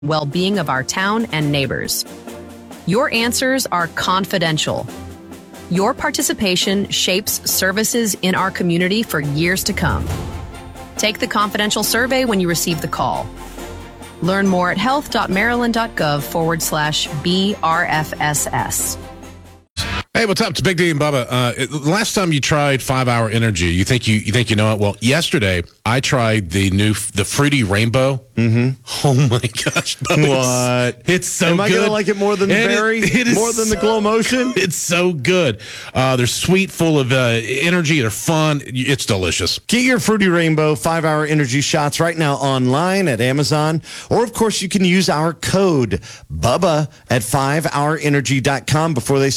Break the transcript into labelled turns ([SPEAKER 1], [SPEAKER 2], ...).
[SPEAKER 1] well-being of our town and neighbors. Your answers are confidential. Your participation shapes services in our community for years to come. Take the confidential survey when you receive the call. Learn more at health.maryland.gov/BRFSS.
[SPEAKER 2] Hey, what's up? It's Big D and Bubba. Last time you tried 5 Hour Energy, you think you know it? Well, yesterday I tried the Fruity Rainbow. Mm-hmm. Oh my gosh! Bubba,
[SPEAKER 3] What?
[SPEAKER 2] It's so
[SPEAKER 3] good.
[SPEAKER 2] Am
[SPEAKER 3] I gonna like it more than the berry?
[SPEAKER 2] It is
[SPEAKER 3] more than the Glow Motion?
[SPEAKER 2] It's so good. They're sweet, full of energy. They're fun. It's delicious.
[SPEAKER 3] Get your Fruity Rainbow 5 Hour Energy shots right now online at Amazon. Or, of course, you can use our code BUBBA at 5hourenergy.com before they